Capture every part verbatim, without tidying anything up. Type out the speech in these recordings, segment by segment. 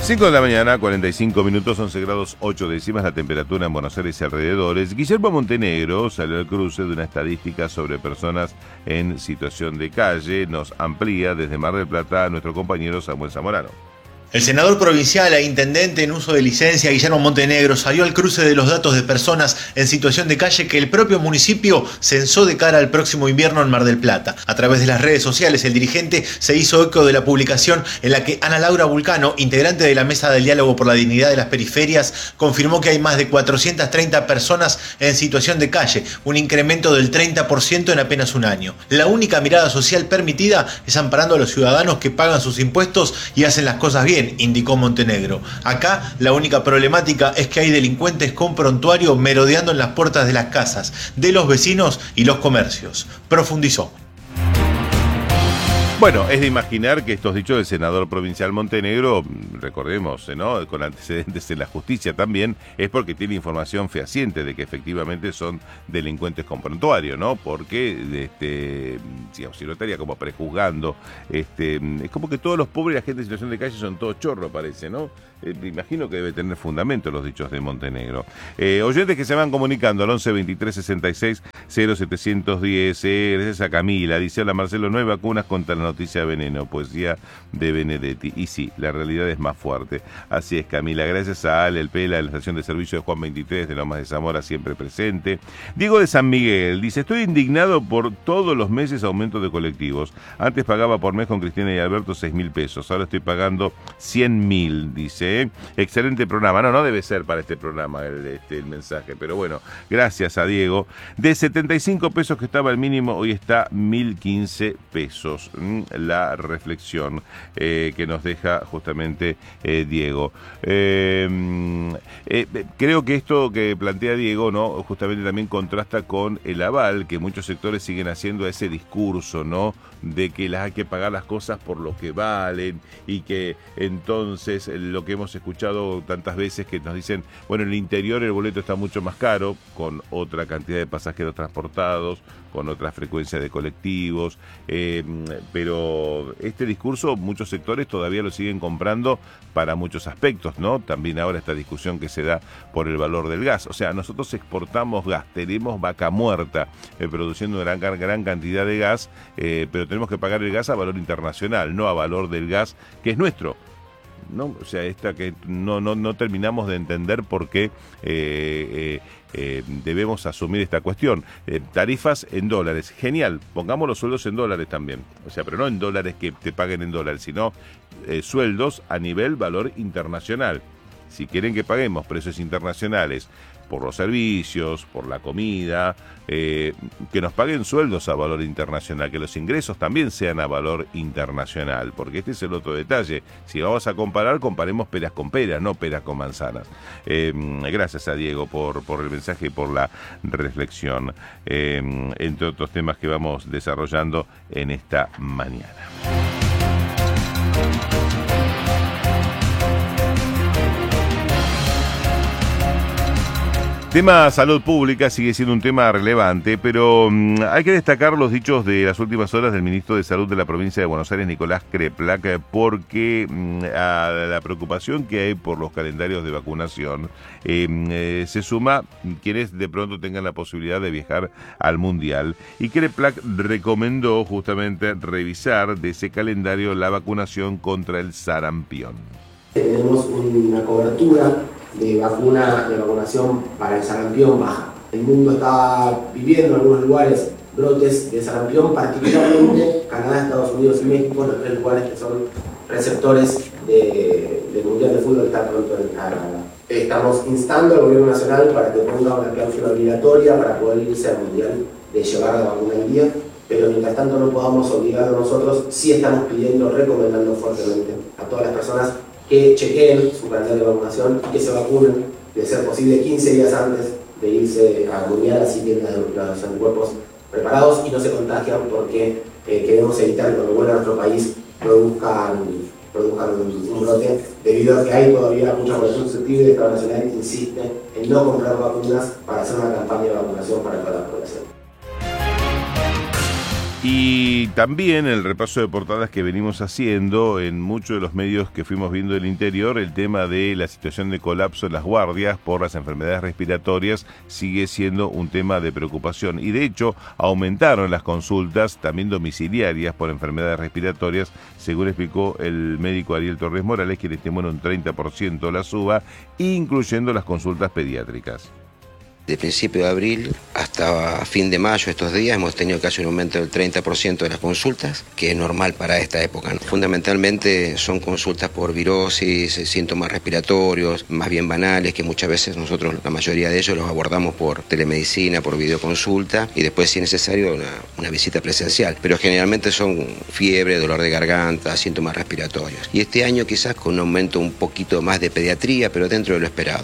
cinco de la mañana, cuarenta y cinco minutos, once grados ocho décimas la temperatura en Buenos Aires y alrededores. Guillermo Montenegro salió al cruce de una estadística sobre personas en situación de calle. Nos amplía desde Mar del Plata nuestro compañero Samuel Zamorano. El senador provincial e intendente en uso de licencia, Guillermo Montenegro, salió al cruce de los datos de personas en situación de calle que el propio municipio censó de cara al próximo invierno en Mar del Plata. A través de las redes sociales, el dirigente se hizo eco de la publicación en la que Ana Laura Vulcano, integrante de la Mesa del Diálogo por la Dignidad de las Periferias, confirmó que hay más de cuatrocientas treinta personas en situación de calle, un incremento del treinta por ciento en apenas un año. La única mirada social permitida es amparando a los ciudadanos que pagan sus impuestos y hacen las cosas bien, indicó Montenegro. Acá la única problemática es que hay delincuentes con prontuario merodeando en las puertas de las casas, de los vecinos y los comercios. Profundizó. Bueno, es de imaginar que estos dichos del senador provincial Montenegro, recordemos, ¿no?, con antecedentes en la justicia también, es porque tiene información fehaciente de que efectivamente son delincuentes con prontuario, ¿no? Porque, este, digamos, si no estaría como prejuzgando, este, es como que todos los pobres y la gente en situación de calle son todos chorros, parece, ¿no? Eh, imagino que debe tener fundamento los dichos de Montenegro. Eh, oyentes que se van comunicando al once veintitrés sesenta y seis cero setecientos diez, eh, gracias a Camila, dice: hola Marcelo, no hay vacunas contra la noticia veneno, poesía de Benedetti. Y sí, la realidad es más fuerte. Así es, Camila. Gracias a Ale, el Pela, de la estación de servicio de Juan veintitrés de Lomas de Zamora, siempre presente. Diego de San Miguel dice: estoy indignado por todos los meses aumento de colectivos. Antes pagaba por mes con Cristina y Alberto seis mil pesos, ahora estoy pagando cien mil, dice. Excelente programa. No, no debe ser para este programa el, este, el mensaje, pero bueno, gracias a Diego. De setenta y cinco pesos que estaba el mínimo, hoy está mil quince pesos. La reflexión eh, que nos deja justamente eh, Diego. Eh, eh, creo que esto que plantea Diego, ¿no?, justamente también contrasta con el aval que muchos sectores siguen haciendo a ese discurso, ¿no?, de que las hay que pagar las cosas por lo que valen, y que entonces lo que hemos escuchado tantas veces que nos dicen, bueno, en el interior el boleto está mucho más caro, con otra cantidad de pasajeros transportados, con otra frecuencia de colectivos, eh, pero este discurso muchos sectores todavía lo siguen comprando para muchos aspectos, ¿no? También ahora esta discusión que se da por el valor del gas. O sea, nosotros exportamos gas, tenemos vaca muerta eh, produciendo gran, gran cantidad de gas, eh, pero tenemos que pagar el gas a valor internacional, no a valor del gas que es nuestro, ¿no? O sea, esta que no, no, no terminamos de entender por qué eh, eh, eh, debemos asumir esta cuestión. Eh, tarifas en dólares, genial, pongamos los sueldos en dólares también, o sea, pero no en dólares que te paguen en dólares, sino eh, sueldos a nivel valor internacional. Si quieren que paguemos precios internacionales por los servicios, por la comida, eh, que nos paguen sueldos a valor internacional, que los ingresos también sean a valor internacional, porque este es el otro detalle. Si vamos a comparar, comparemos peras con peras, no peras con manzanas. Eh, gracias a Diego por, por el mensaje y por la reflexión, eh, entre otros temas que vamos desarrollando en esta mañana. Tema salud pública sigue siendo un tema relevante, pero um, hay que destacar los dichos de las últimas horas del ministro de Salud de la provincia de Buenos Aires, Nicolás Kreplak, porque um, a la preocupación que hay por los calendarios de vacunación eh, eh, se suma quienes de pronto tengan la posibilidad de viajar al Mundial. Y Kreplak recomendó justamente revisar de ese calendario la vacunación contra el sarampión. Tenemos una cobertura de vacuna, de vacunación para el sarampión baja. El mundo está viviendo en algunos lugares brotes de sarampión, particularmente Canadá, Estados Unidos y México, los tres lugares que son receptores de, del Mundial de Fútbol que está pronto en Canadá. Estamos instando al gobierno nacional para que ponga una cláusula obligatoria para poder irse al Mundial de llevar la vacuna al día, pero mientras tanto no podamos obligarlo nosotros, sí estamos pidiendo, recomendando fuertemente a todas las personas que chequeen su calendario de vacunación y que se vacunen, de ser posible quince días antes de irse a Mundial, así tienen los anticuerpos preparados y no se contagian, porque eh, queremos evitar que cuando vuelvan a nuestro país produzcan, produzcan un, un brote, debido a que hay todavía mucha población susceptible. El Estado Nacional insiste en no comprar vacunas para hacer una campaña de vacunación para toda la población. Y también el repaso de portadas que venimos haciendo en muchos de los medios que fuimos viendo del interior, el tema de la situación de colapso en las guardias por las enfermedades respiratorias sigue siendo un tema de preocupación. Y de hecho aumentaron las consultas también domiciliarias por enfermedades respiratorias, según explicó el médico Ariel Torres Morales, quien estimó en un treinta por ciento la suba, incluyendo las consultas pediátricas. De principio de abril hasta fin de mayo, estos días, hemos tenido casi un aumento del treinta por ciento de las consultas, que es normal para esta época. Fundamentalmente son consultas por virosis, síntomas respiratorios, más bien banales, que muchas veces nosotros, la mayoría de ellos, los abordamos por telemedicina, por videoconsulta, y después, si es necesario, una, una visita presencial. Pero generalmente son fiebre, dolor de garganta, síntomas respiratorios. Y este año quizás con un aumento un poquito más de pediatría, pero dentro de lo esperado.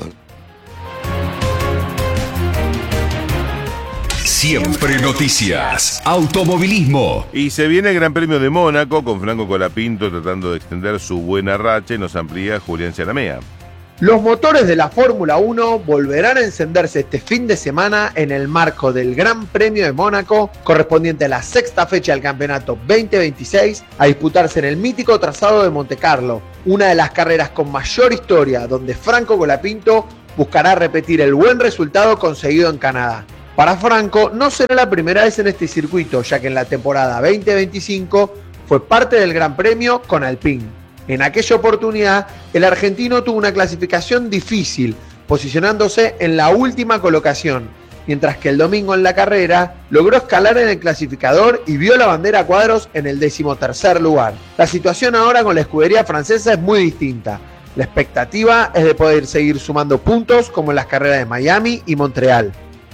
Siempre noticias, automovilismo. Y se viene el Gran Premio de Mónaco con Franco Colapinto tratando de extender su buena racha y nos amplía Julián Cianamea. Los motores de la Fórmula uno volverán a encenderse este fin de semana en el marco del Gran Premio de Mónaco, correspondiente a la sexta fecha del campeonato veinte veintiséis, a disputarse en el mítico trazado de Montecarlo, una de las carreras con mayor historia, donde Franco Colapinto buscará repetir el buen resultado conseguido en Canadá. Para Franco no será la primera vez en este circuito, ya que en la temporada veinte veinticinco fue parte del Gran Premio con Alpine. En aquella oportunidad, el argentino tuvo una clasificación difícil, posicionándose en la última colocación, mientras que el domingo en la carrera logró escalar en el clasificador y vio la bandera a cuadros en el decimotercer lugar. La situación ahora con la escudería francesa es muy distinta. La expectativa es de poder seguir sumando puntos como en las carreras de Miami y Montreal.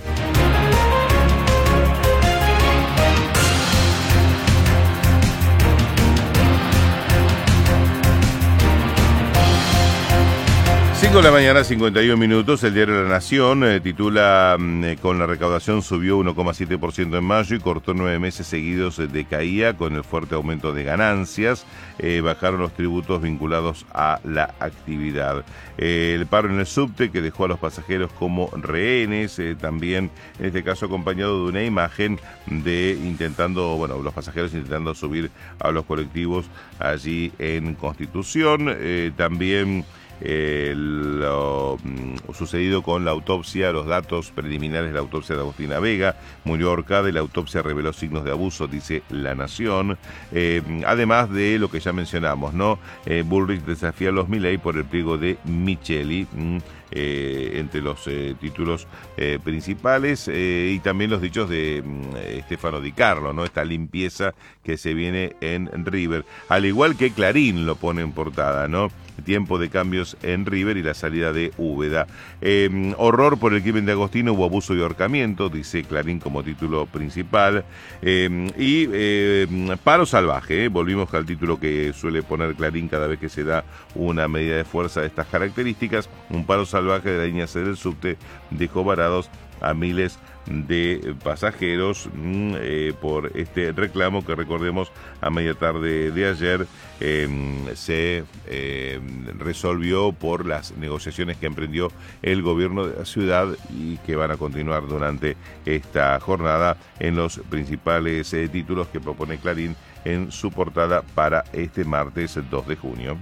cinco de la mañana, cincuenta y uno minutos, el diario La Nación eh, titula eh, con la recaudación subió uno coma siete por ciento en mayo y cortó nueve meses seguidos eh, de caída con el fuerte aumento de ganancias, eh, bajaron los tributos vinculados a la actividad. Eh, el paro en el subte que dejó a los pasajeros como rehenes, eh, también en este caso acompañado de una imagen de intentando, bueno, los pasajeros intentando subir a los colectivos allí en Constitución, eh, también... Eh, lo mm, sucedido con la autopsia, los datos preliminares de la autopsia de Agustina Vega, murió ahorcada y la autopsia reveló signos de abuso, dice La Nación. Eh, además de lo que ya mencionamos, ¿no? Eh, Bullrich desafía a los Milei por el pliego de Micheli. Mm, Eh, entre los eh, títulos eh, principales eh, y también los dichos de eh, Stefano Di Carlo, ¿no? Esta limpieza que se viene en River, al igual que Clarín lo pone en portada, ¿no? Tiempo de cambios en River y la salida de Úbeda. Eh, horror por el crimen de Agostino, hubo abuso y ahorcamiento, dice Clarín como título principal. Eh, y eh, paro salvaje, ¿eh? Volvimos al título que suele poner Clarín cada vez que se da una medida de fuerza de estas características. Un paro salvaje de la línea C del subte dejó varados a miles de pasajeros mmm, eh, por este reclamo que, recordemos, a media tarde de ayer eh, se eh, resolvió por las negociaciones que emprendió el gobierno de la ciudad y que van a continuar durante esta jornada en los principales eh, títulos que propone Clarín en su portada para este martes dos de junio.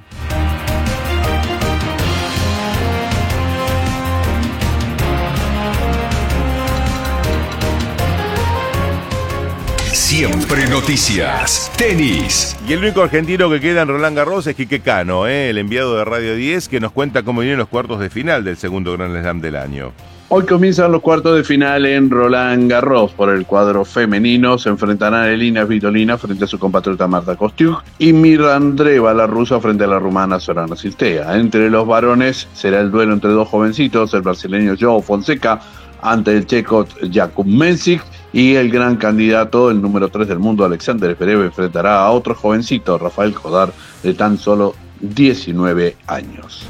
Siempre noticias, tenis. Y el único argentino que queda en Roland Garros es Quique Cano, ¿eh? El enviado de Radio diez, que nos cuenta cómo vienen los cuartos de final del segundo Grand Slam del año. Hoy comienzan los cuartos de final en Roland Garros. Por el cuadro femenino se enfrentarán Elina Svitolina frente a su compatriota Marta Kostyuk y Mirra Andreeva, la rusa, frente a la rumana Sorana Cîrstea. Entre los varones será el duelo entre dos jovencitos, el brasileño João Fonseca ante el checo Jakub Mensik, y el gran candidato, el número tres del mundo, Alexander Zverev, enfrentará a otro jovencito, Rafael Jodar, de tan solo diecinueve años.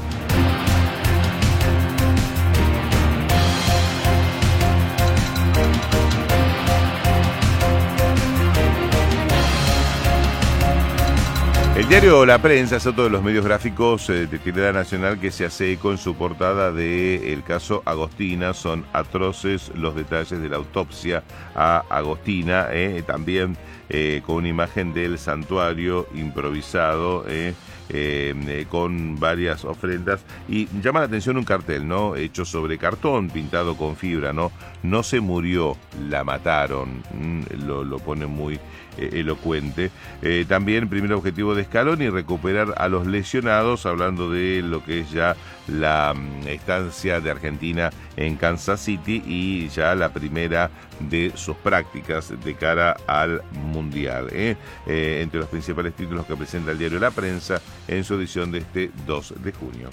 El diario La Prensa es otro de los medios gráficos eh, de tirada nacional que se hace eco en su portada del caso Agostina. Son atroces los detalles de la autopsia a Agostina, eh, también eh, con una imagen del santuario improvisado, eh, eh, eh, con varias ofrendas. Y llama la atención un cartel, ¿no? Hecho sobre cartón, pintado con fibra, ¿no? No se murió, la mataron. Mm, lo, lo pone muy eh, elocuente. Eh, también, primer objetivo de Scaloni, recuperar a los lesionados, hablando de lo que es ya la um, estancia de Argentina en Kansas City y ya la primera de sus prácticas de cara al Mundial. ¿eh? Eh, entre los principales títulos que presenta el diario La Prensa en su edición de este dos de junio.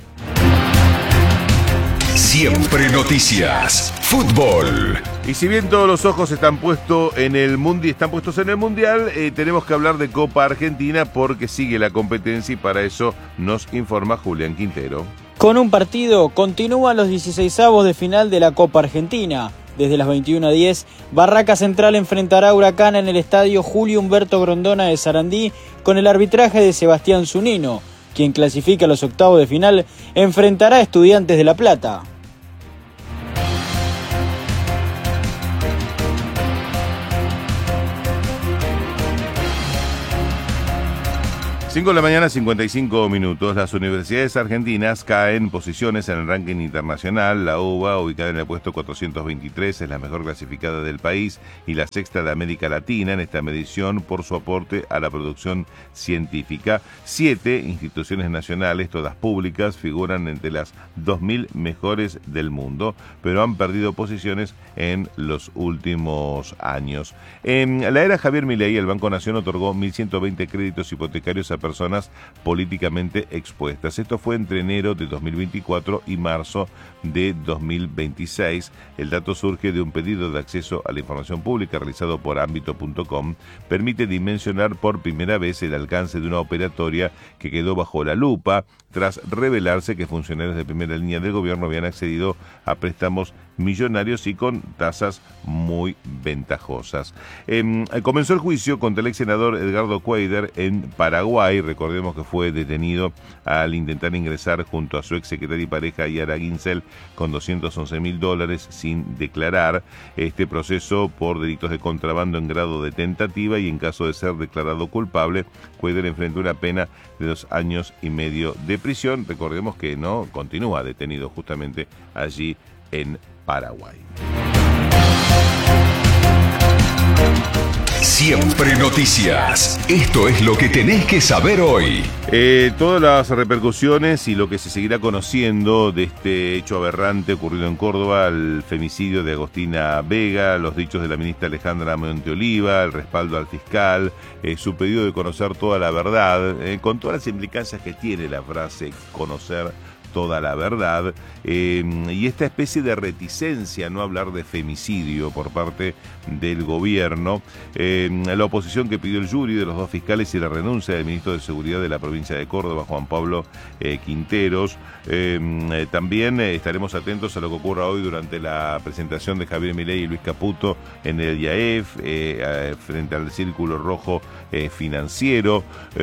Siempre noticias. Fútbol. Y si bien todos los ojos están puestos en el mundi, están puestos en el Mundial, eh, tenemos que hablar de Copa Argentina porque sigue la competencia y para eso nos informa Julián Quintero. Con un partido continúan los dieciseisavos de final de la Copa Argentina. Desde las veintiuna a diez, Barraca Central enfrentará a Huracán en el estadio Julio Humberto Grondona de Sarandí con el arbitraje de Sebastián Zunino. Quien clasifica a los octavos de final enfrentará a Estudiantes de La Plata. cinco de la mañana, cincuenta y cinco minutos. Las universidades argentinas caen posiciones en el ranking internacional. La U B A, ubicada en el puesto cuatrocientos veintitrés, es la mejor clasificada del país y la sexta de América Latina en esta medición por su aporte a la producción científica. Siete instituciones nacionales, todas públicas, figuran entre las dos mil mejores del mundo, pero han perdido posiciones en los últimos años. En la era Javier Milei, el Banco Nación otorgó mil ciento veinte créditos hipotecarios a personas políticamente expuestas. Esto fue entre enero de dos mil veinticuatro y marzo de dos mil veintiséis. El dato surge de un pedido de acceso a la información pública realizado por ámbito punto com. Permite dimensionar por primera vez el alcance de una operatoria que quedó bajo la lupa tras revelarse que funcionarios de primera línea del gobierno habían accedido a préstamos millonarios y con tasas muy ventajosas. Eh, comenzó el juicio contra el ex senador Edgardo Cuéllar en Paraguay. Recordemos que fue detenido al intentar ingresar junto a su ex secretaria y pareja Yara Ginsel con doscientos once mil dólares sin declarar. Este proceso por delitos de contrabando en grado de tentativa, y en caso de ser declarado culpable, Cuéllar enfrenta una pena de dos años y medio de prisión. Recordemos que no continúa detenido justamente allí en Paraguay. Siempre noticias. Esto es lo que tenés que saber hoy. Eh, todas las repercusiones y lo que se seguirá conociendo de este hecho aberrante ocurrido en Córdoba, el femicidio de Agostina Vega, los dichos de la ministra Alejandra Monteoliva, el respaldo al fiscal, eh, su pedido de conocer toda la verdad, eh, con todas las implicancias que tiene la frase conocer toda la verdad, eh, y esta especie de reticencia a no hablar de femicidio por parte del gobierno, eh, la oposición que pidió el jury de los dos fiscales y la renuncia del ministro de Seguridad de la provincia de Córdoba, Juan Pablo eh, Quinteros. Eh, eh, también eh, estaremos atentos a lo que ocurra hoy durante la presentación de Javier Milei y Luis Caputo en el I A E F, eh, eh, frente al Círculo Rojo eh, Financiero,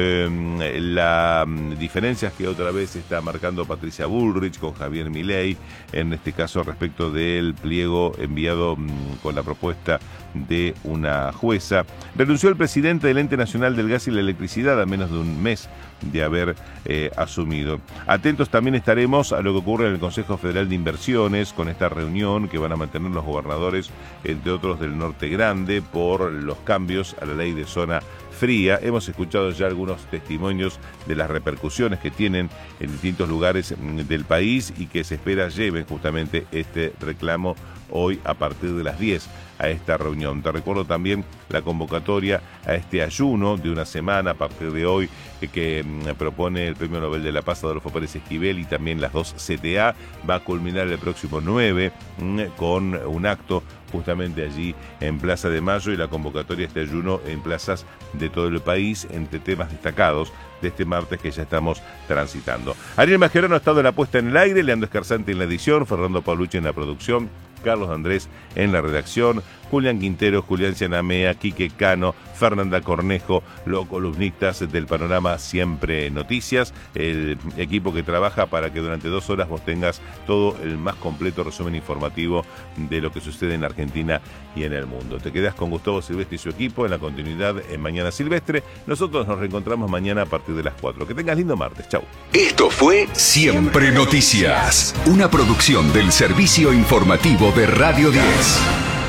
eh, las diferencias que otra vez está marcando Patricia Bullrich con Javier Milei, en este caso respecto del pliego enviado mmm, con la propuesta de una jueza. Renunció el presidente del Ente Nacional del Gas y la Electricidad a menos de un mes de haber eh, asumido. Atentos también estaremos a lo que ocurre en el Consejo Federal de Inversiones con esta reunión que van a mantener los gobernadores, entre otros del Norte Grande, por los cambios a la ley de zona fría. Hemos escuchado ya algunos testimonios de las repercusiones que tienen en distintos lugares del país y que se espera lleven justamente este reclamo hoy a partir de las diez a esta reunión. Te recuerdo también la convocatoria a este ayuno de una semana a partir de hoy que, que propone el Premio Nobel de la Paz Adolfo Pérez Esquivel y también las dos C T A. Va a culminar el próximo nueve con un acto justamente allí en Plaza de Mayo y la convocatoria a este ayuno en plazas de todo el país entre temas destacados de este martes que ya estamos transitando. Ariel Mascherano ha estado en la puesta en el aire, Leandro Escarzante en la edición, Fernando Paulucci en la producción, Carlos Andrés en la redacción, Julián Quintero, Julián Cianamea, Quique Cano, Fernanda Cornejo, los columnistas del Panorama Siempre Noticias, el equipo que trabaja para que durante dos horas vos tengas todo el más completo resumen informativo de lo que sucede en Argentina y en el mundo. Te quedás con Gustavo Silvestre y su equipo en la continuidad en Mañana Silvestre. Nosotros nos reencontramos mañana a partir de las cuatro. Que tengas lindo martes. Chau. Esto fue Siempre Noticias, una producción del Servicio Informativo de Radio diez.